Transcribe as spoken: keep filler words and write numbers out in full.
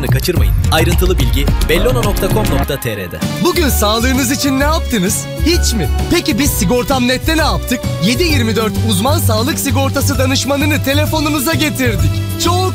Kaçırmayın. Ayrıntılı bilgi bellona nokta com nokta tr'de. Bugün sağlığınız için ne yaptınız? Hiç mi? Peki biz Sigortam nokta net'te ne yaptık? yedi yirmi dört uzman sağlık sigortası danışmanını telefonunuza getirdik. Çok